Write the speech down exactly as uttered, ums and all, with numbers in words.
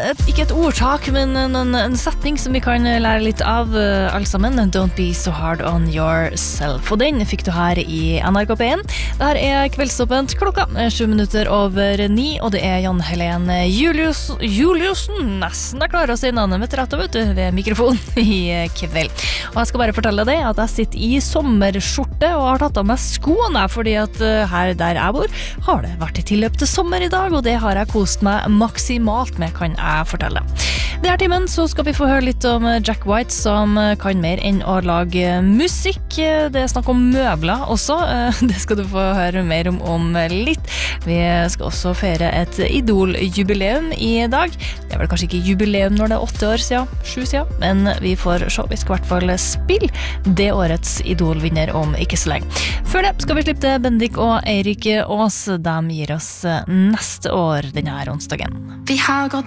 et, ikke et ordtak, men en, en, en setning som vi kan lære litt av uh, alle sammen. Don't be so hard on yourself. Og den fikk du her i N R K P én. Dette er kveldsåpent klokka sju minutter over ni, og det er Jan Helene Julius, Juliusen, nesten jeg klarer å si navnet mitt rett og vet du, ved mikrofon i kveld. Og jeg skal bare fortelle deg at jeg sitter i sommerskjorte og har tatt av meg skoene, fordi at uh, her der jeg bor har det vært i tilløp til sommer i dag, og det har jeg kost meg maksimalt med, kan jeg fortelle. Denne timen så skal vi få høre litt om Jack White, som kan mer enn å lage musikk. Det er snakk om møbler også, det skal du få høre mer om om litt. Vi skal også feire et Idol-jubileum i dag. Det er vel kanskje ikke jubileum når det er åtte år siden, sju siden, men vi får se. Vi skal i hvert fall spille det årets Idol-vinner om ikke så lenge. Før det skal vi slippe til Bendik og Eirik Aas. De gir oss neste år denne her onsdagen. Vi har gått